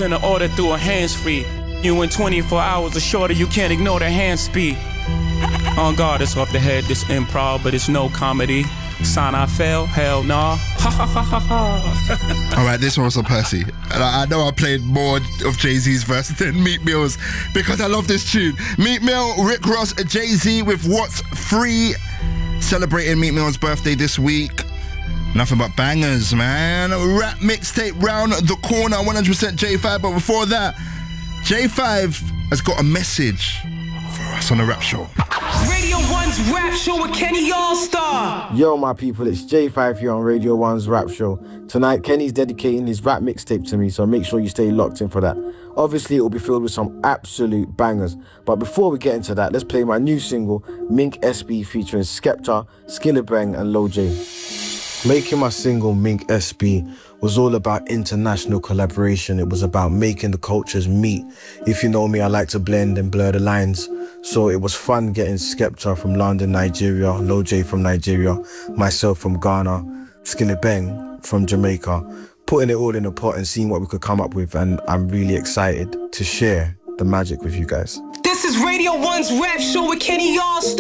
in the order through a hands-free. You in 24 hours or shorter, you can't ignore the hand speed. On guard, it's off the head, this improv, but it's no comedy. Sign I fail, hell nah. Alright, this one's on Percy. And I know I played more of Jay-Z's verse than Meek Mill's because I love this tune. Meek Mill, Rick Ross, Jay-Z with What's Free. Celebrating Meek Mill's birthday this week. Nothing but bangers, man. Rap mixtape round the corner, 100% J5. But before that, J5 has got a message for us on the Rap Show. Radio 1's Rap Show with Kenny All-Star. Yo, my people, it's J5 here on Radio 1's Rap Show. Tonight, Kenny's dedicating his rap mixtape to me, so make sure you stay locked in for that. Obviously, it will be filled with some absolute bangers. But before we get into that, let's play my new single, Mink SB, featuring Skepta, Skillibeng, and Lil J. Making my single, Mink SB, was all about international collaboration. It was about making the cultures meet. If you know me, I like to blend and blur the lines. So it was fun getting Skepta from London, Nigeria, Lil J from Nigeria, myself from Ghana, Skillibeng from Jamaica, putting it all in a pot and seeing what we could come up with. And I'm really excited to share the magic with you guys. This is Radio 1's Rap Show with Kenny All-Star.